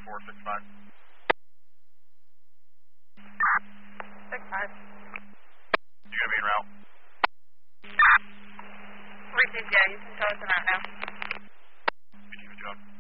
465. 65. You gonna be en route? Received, yeah, you can tell us about now. Good job.